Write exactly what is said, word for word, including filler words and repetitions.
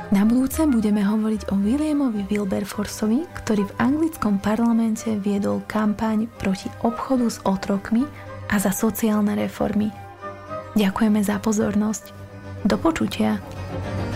Na budúce budeme hovoriť o Williamovi Wilberforceovi, ktorý v anglickom parlamente viedol kampaň proti obchodu s otrokmi a za sociálne reformy. Ďakujeme za pozornosť. Do počutia.